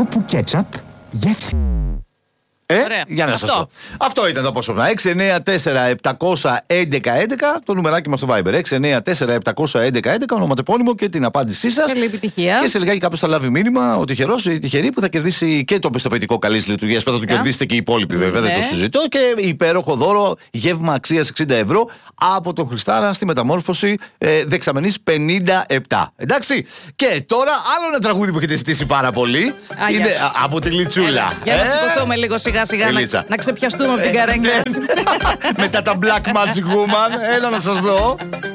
όπου κέτσαπ γεύση. Για να σας πω. Αυτό ήταν το απόσπασμα. 694-711-11. Το νουμεράκι μας στο Viber. 694-711-11. Ονοματεπώνυμο και την απάντησή σας. Καλή επιτυχία. Και σε λιγάκι κάποιος θα λάβει μήνυμα ο τυχερός ή τυχερή που θα κερδίσει και το πιστοποιητικό καλής λειτουργίας. Που θα το κερδίσετε και οι υπόλοιποι βέβαια. Δεν το συζητώ. Και υπέροχο δώρο γεύμα αξίας 60 ευρώ από τον Χριστάρα στη μεταμόρφωση δεξαμενής 57. Εντάξει. Και τώρα άλλο ένα τραγούδι που έχετε ζητήσει πάρα πολύ. Είναι από τη Λιτσούλα. Για να σηκωθούμε λίγο σιγά σιγά να ξεπιαστούμε από την καρέκλα. Μετά τα Black Magic Woman. Έλα να σας δω.